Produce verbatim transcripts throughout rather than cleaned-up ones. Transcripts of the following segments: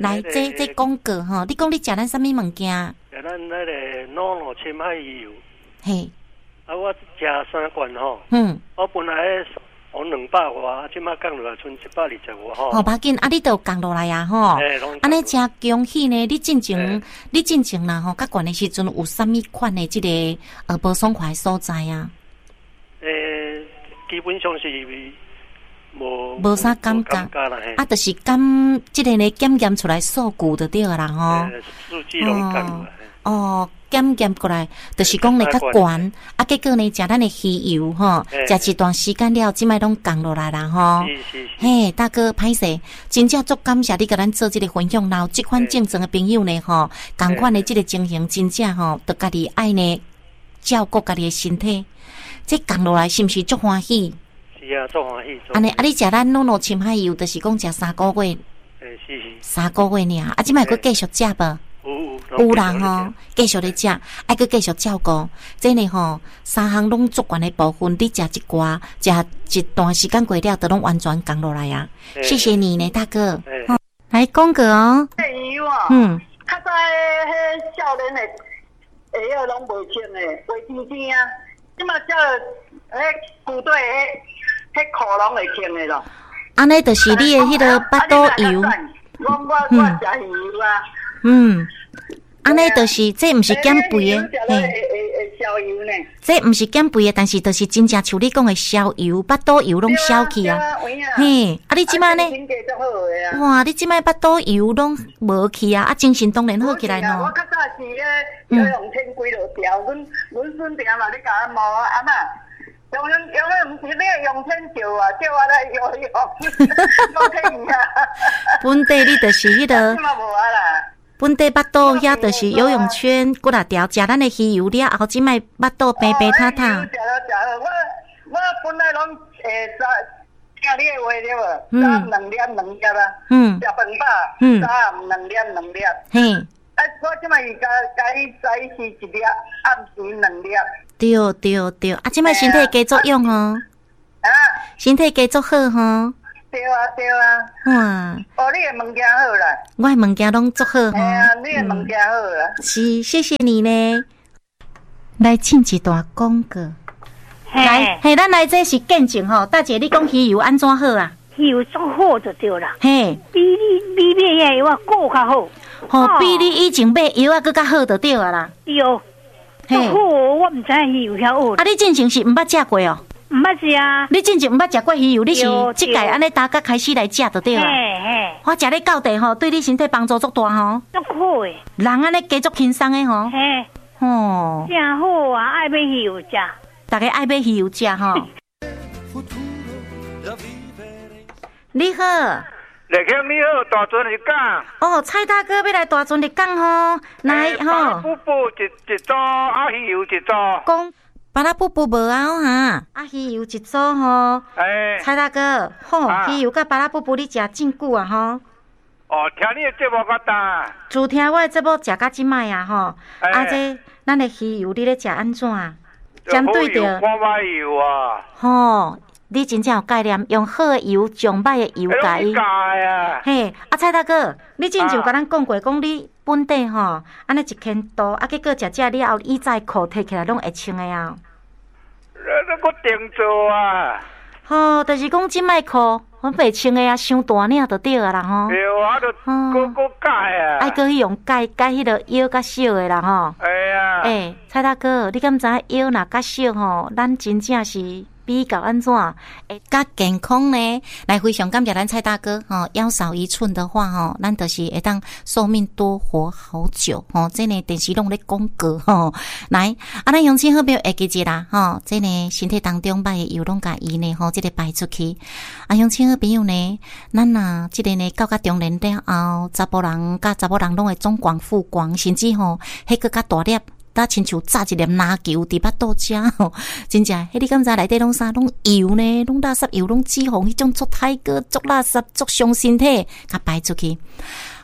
来，这这讲过吼，你讲你食咱什么物件？ 食咱那个诺诺深海鱼油。 嘿。 啊，我食三罐吼。 嗯。 我本来我两百外，即马降落来剩一百二十五吼。 哦，把紧，啊，你都降落来啊吼。 嘿， 安尼真恭喜呢！你进前，你进前啦吼，较悬的时阵有啥物款的即个呃无爽快所在啊？ 诶，基本上是。无无啥感觉，啊，就是感即个呢检验出来数据就对啦吼。 数据拢降哦，检验过来，就是讲呢较悬，啊，结果呢食咱的鱼油吼，食一段时间了，即摆拢降落来啦吼。嘿，大哥歹势，真正足感谢你甲咱做即个分享，然后即款正常的朋友呢吼，共款的即个情形，真正吼，得家己爱呢照顾家己的身体，这降落来是毋是足欢喜？ 是啊，做欢喜。 安尼，啊，你食咱诺诺深海油，就是讲食三个月。 诶，是是。 三个月尔，啊，即摆佫继续食无？ 有有啦吼，继续咧食，爱佫继续照顾。这呢吼，三项拢足悬的部分，你食一寡，食一段时间过了，都拢完全降落来啊。谢谢你呢，大哥。哦、来讲个哦。 油哦。 嗯。 较早迄少年的鞋啊，拢袂穿诶，袂天天啊。即马叫迄部队迄。迄裤拢会穿的咯， 安尼就是你的迄个巴肚油。 我我我食鱼油啊。 嗯，安尼就是这毋是减肥的， 嘿，会消油呢。 这毋是减肥的，但是就是真正像你讲的消油，巴肚油拢消去啊。嘿，啊你即摆呢？哇，你即摆巴肚油拢无去啊，啊精神当然好起来咯。 我较早是咧游泳天几落条，阮阮孙定嘛咧甲我骂啊阿妈。用用用，毋是你用天桥啊，叫我来游泳，我听啊。 本地你就是迄个，本地巴肚遐就是游泳圈，几啊条，食咱的鱼油了后，即摆巴肚白白塌塌。 食了食了，我我本来拢诶早听你的话对无？早两点两粒啊， 嗯， 食饭饱，早暗两点两粒。 嘿， 啊，我即摆是甲甲伊早时一粒，暗时两粒。 对对对，啊！即摆身体加作用哦， 啊， 身体加作好吼。 对啊对啊。 哇！ 哦，你的物件好啦。 我的物件拢做好吼。 哎呀，你的物件好啦。 是，谢谢你呢。来唱一段广告。来，嘿，咱来这是见证吼，大姐，你讲鱼油安怎好啊？ 鱼油做好就对啦。 嘿， 比你比买遐油啊，够较好。 吼，比你以前买油啊，更较好就对啊啦。 对。好，我唔知鱼油遐好。 啊，你之前是毋捌食过哦？ 唔捌食啊。 你之前毋捌食过鱼油，你是即届安尼大家开始来食就对啦。 嘿嘿。 我食咧到地吼，对你身体帮助足大吼。 足好诶。 人安尼加足轻松诶吼。 嘿。 吼。 真好啊！爱买鱼油食。 大家爱买鱼油食吼。你好。 立兄你好，大船入港。 哦，蔡大哥要来大船入港吼，来吼。 巴拉布布一一组，啊鱼油一组。 讲巴拉布布无啊哈，啊鱼油一组吼。 哎。 蔡大哥，吼，鱼油甲巴拉布布你食真久啊吼。 哦，听你的节目较大。 自听我的节目食到即摆啊吼，啊这咱的鱼油你咧食安怎？针对着。 看卖油啊。 吼。你真正有概念，用好的油，上歹的油改。嘿，啊蔡大哥，你真就甲咱讲过，讲你本地吼，安尼一千度，啊结果食食了后，以前裤摕起来拢会穿的啊。 那个定做啊。 吼，就是讲即摆裤，我袂穿的啊，伤大领就对啊啦吼。 对啊，就搁搁改啊。 爱搁去用改改迄个腰较小的啦吼。 哎呀。 诶，蔡大哥，你敢知腰若较小吼，咱真正是。比较安怎会较健康呢？来，非常感谢咱蔡大哥吼，腰少一寸的话吼，咱就是会当寿命多活好久吼。这呢电视拢咧广告吼，来，啊，咱乡亲好朋友会记住啦吼，这呢身体当中歹的油拢甲伊呢吼，这个排出去。啊，乡亲好朋友呢，咱啊，这个呢到甲中年了后，查甫人甲查某人拢会中广富广，甚至吼，迄个较大粒。搭亲像炸一粒篮球伫巴肚食吼，真正，迄你敢知内底拢啥？拢油呢？拢垃圾油，拢脂肪，迄种足太过足垃圾，足伤身体，甲排出去。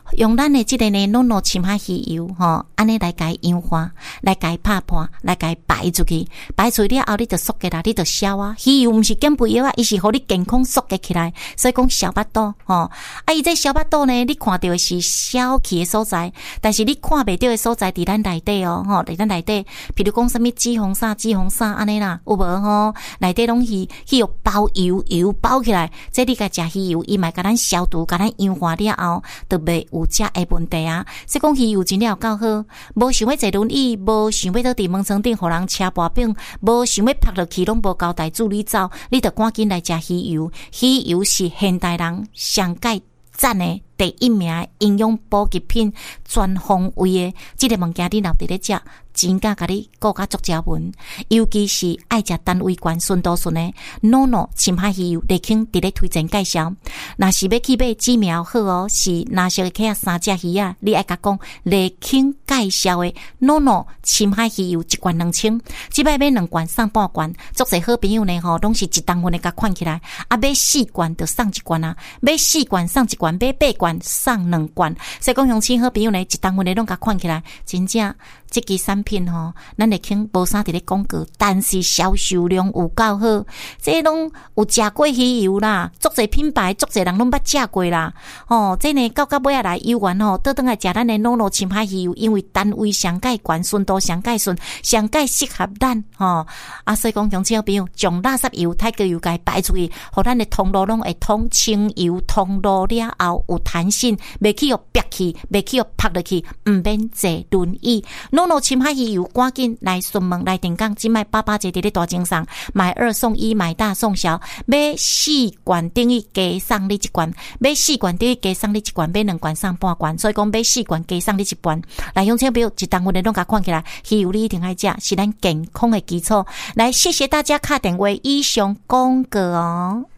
用咱的这个呢，诺诺深海鱼油吼，安尼来甲伊氧化，来甲伊拍破，来甲伊排出去，排出去了后，你就缩起来，你就消啊。鱼油毋是减肥药啊，伊是互你健康缩起起来，所以讲小巴肚吼。啊，伊这小巴肚呢，你看到的是小气的所在，但是你看袂到的所在伫咱内底哦，吼，伫咱内底，譬如讲什么脂肪啥、脂肪啥安尼啦，有无吼？内底拢是去用包油油包起来，这你甲食鱼油，伊嘛甲咱消毒，甲咱氧化了后，就袂有这个问题啊。所以讲鱼油真了够好，无想要坐轮椅，无想要倒伫门床顶互人车跋柄，无想要拍落去，拢无交代助理走，你着赶紧来食鱼油。鱼油是现代人上界赞的第一名营养补给品，全方位的这个物件，你留伫咧食。真甲甲你顾甲足条文，尤其是爱食单位管顺多顺的 ，Nono 深海鱼油，立庆伫咧推荐介绍。若是要去买指苗好哦，是拿小客三只鱼啊，你爱甲讲立庆介绍的 Nono 深海鱼油一罐两千，即摆买两罐送半罐，足侪好朋友呢吼，拢是一当份的甲款起来，啊买四罐就送一罐啊，买四罐送一罐，买八罐送两罐，所以讲乡亲好朋友呢，一当份的拢甲款起来，真正。这支产品吼，咱会肯无啥伫咧广告，但是销售量有够好。这拢有食过鱼油啦，足侪品牌，足侪人拢捌食过啦。哦，这呢到到尾仔来游玩吼，倒转来食咱的 Nono 深海鱼油，因为单位上盖悬，顺度上盖顺，上盖适合咱吼。啊，所以讲乡亲朋友，将垃圾油、太过油该排出去，互咱的通路拢会通清油，通路了后有弹性，袂去互憋去，袂去互拍落去，毋免坐轮椅。Nono 深海鱼油，赶紧来询问来电讲，即卖八八节伫咧大精上，买二送一，买大送小，买四罐等于加送你一罐，买四罐等于加送你一罐，买两罐送半罐，所以讲买四罐加送你一罐。来，乡亲朋友，一当份的拢甲看起来，鱼油你一定爱食，是咱健康的基础。来，谢谢大家打电话以上广告哦。